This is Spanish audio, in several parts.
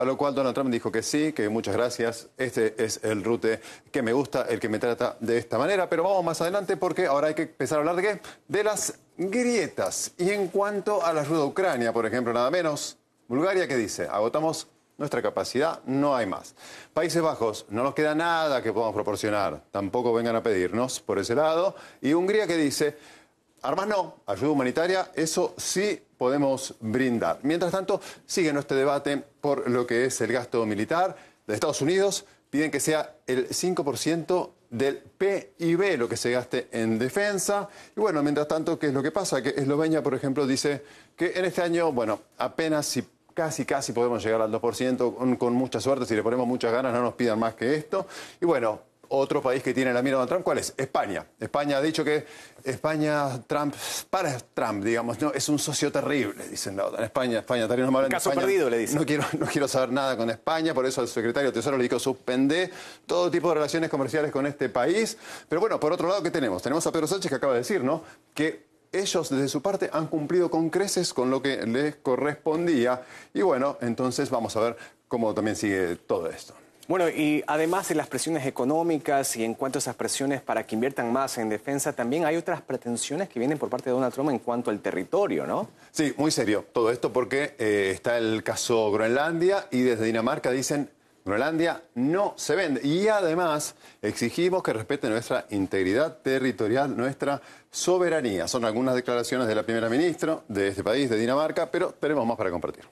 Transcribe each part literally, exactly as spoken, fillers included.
A lo cual Donald Trump dijo que sí, que muchas gracias, este es el rute que me gusta, el que me trata de esta manera. Pero vamos más adelante porque ahora hay que empezar a hablar de qué, de las grietas. Y en cuanto a la ayuda a Ucrania, por ejemplo, nada menos, Bulgaria, ¿qué dice? Agotamos nuestra capacidad, no hay más. Países Bajos, no nos queda nada que podamos proporcionar, tampoco vengan a pedirnos por ese lado. Y Hungría, ¿qué dice? Armas no, ayuda humanitaria, eso sí podemos brindar. Mientras tanto, sigue este debate por lo que es el gasto militar de Estados Unidos. Piden que sea el cinco por ciento del P I B lo que se gaste en defensa. Y bueno, mientras tanto, ¿qué es lo que pasa? Que Eslovenia, por ejemplo, dice que en este año, bueno, apenas si casi, casi podemos llegar al dos por ciento, con, con mucha suerte, si le ponemos muchas ganas, no nos pidan más que esto. Y bueno, otro país que tiene la mira de Donald Trump, ¿cuál es? España. España ha dicho que España, Trump, para Trump, digamos, no, es un socio terrible, dicen la OTAN. España, España, está bien, caso España, perdido, le dicen. No quiero, no quiero saber nada con España, por eso al secretario de Tesoro le dijo suspender todo tipo de relaciones comerciales con este país. Pero bueno, por otro lado, ¿qué tenemos? Tenemos a Pedro Sánchez que acaba de decir, ¿no?, que ellos, desde su parte, han cumplido con creces con lo que les correspondía. Y bueno, entonces vamos a ver cómo también sigue todo esto. Bueno, y además de las presiones económicas y en cuanto a esas presiones para que inviertan más en defensa, también hay otras pretensiones que vienen por parte de Donald Trump en cuanto al territorio, ¿no? Sí, muy serio todo esto porque eh, está el caso Groenlandia y desde Dinamarca dicen Groenlandia no se vende. Y además exigimos que respete nuestra integridad territorial, nuestra soberanía. Son algunas declaraciones de la primera ministra de este país, de Dinamarca, pero tenemos más para compartir.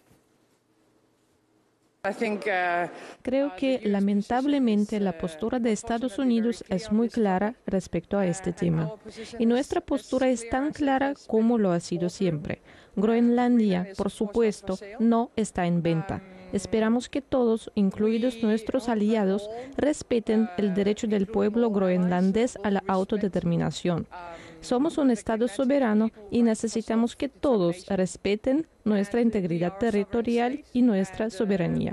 Creo que lamentablemente la postura de Estados Unidos es muy clara respecto a este tema. Y nuestra postura es tan clara como lo ha sido siempre. Groenlandia, por supuesto, no está en venta. Esperamos que todos, incluidos nuestros aliados, respeten el derecho del pueblo groenlandés a la autodeterminación. Somos un Estado soberano y necesitamos que todos respeten nuestra integridad territorial y nuestra soberanía.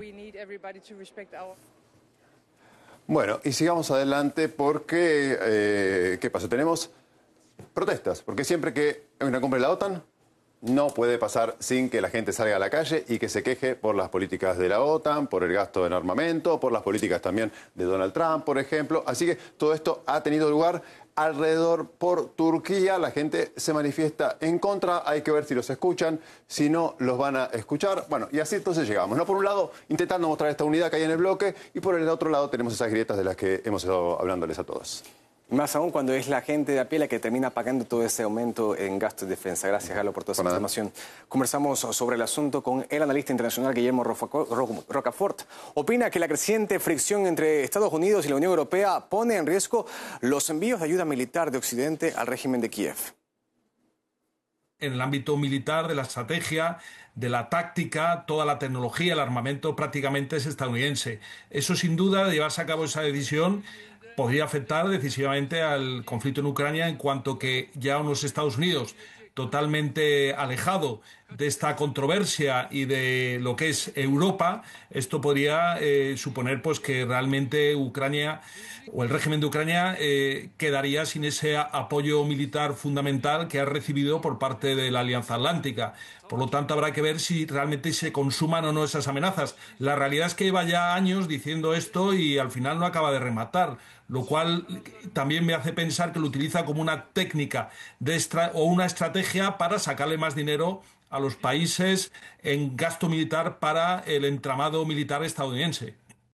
Bueno, y sigamos adelante porque, eh, ¿qué pasa? Tenemos protestas, porque siempre que hay una cumbre de la OTAN, no puede pasar sin que la gente salga a la calle y que se queje por las políticas de la OTAN, por el gasto en armamento, por las políticas también de Donald Trump, por ejemplo. Así que todo esto ha tenido lugar alrededor por Turquía. La gente se manifiesta en contra. Hay que ver si los escuchan, si no los van a escuchar. Bueno, y así entonces llegamos, ¿no? Por un lado, intentando mostrar esta unidad que hay en el bloque, y por el otro lado tenemos esas grietas de las que hemos estado hablándoles a todos. Más aún cuando es la gente de a pie la que termina pagando todo ese aumento en gastos de defensa. Gracias, Galo, por toda esa información. Conversamos sobre el asunto con el analista internacional Guillermo Rocafort. Opina que la creciente fricción entre Estados Unidos y la Unión Europea pone en riesgo los envíos de ayuda militar de Occidente al régimen de Kiev. En el ámbito militar, de la estrategia, de la táctica, toda la tecnología, el armamento prácticamente es estadounidense. Eso, sin duda, de llevarse a cabo esa decisión, podría afectar decisivamente al conflicto en Ucrania, en cuanto que ya unos Estados Unidos totalmente alejado de esta controversia y de lo que es Europa, esto podría eh, suponer pues que realmente Ucrania o el régimen de Ucrania eh, quedaría sin ese apoyo militar fundamental que ha recibido por parte de la Alianza Atlántica. Por lo tanto, habrá que ver si realmente se consuman o no esas amenazas. La realidad es que lleva ya años diciendo esto y al final no acaba de rematar, lo cual también me hace pensar que lo utiliza como una técnica de extra, o una estrategia para sacarle más dinero a los países en gasto militar para el entramado militar estadounidense.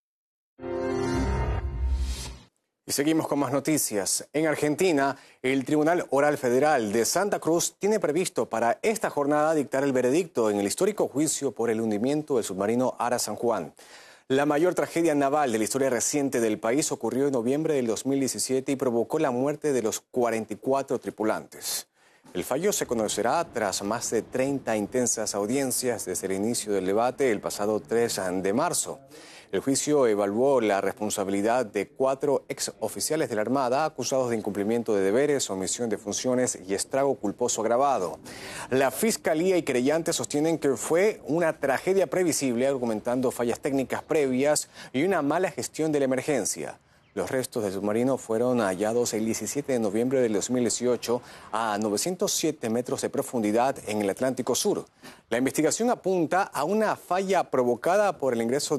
Y seguimos con más noticias. En Argentina, el Tribunal Oral Federal de Santa Cruz tiene previsto para esta jornada dictar el veredicto en el histórico juicio por el hundimiento del submarino Ara San Juan. La mayor tragedia naval de la historia reciente del país ocurrió en noviembre del dos mil diecisiete y provocó la muerte de los cuarenta y cuatro tripulantes. El fallo se conocerá tras más de treinta intensas audiencias desde el inicio del debate el pasado tres de marzo. El juicio evaluó la responsabilidad de cuatro exoficiales de la Armada acusados de incumplimiento de deberes, omisión de funciones y estrago culposo agravado. La Fiscalía y querellantes sostienen que fue una tragedia previsible, argumentando fallas técnicas previas y una mala gestión de la emergencia. Los restos del submarino fueron hallados el diecisiete de noviembre del dos mil dieciocho a novecientos siete metros de profundidad en el Atlántico Sur. La investigación apunta a una falla provocada por el ingreso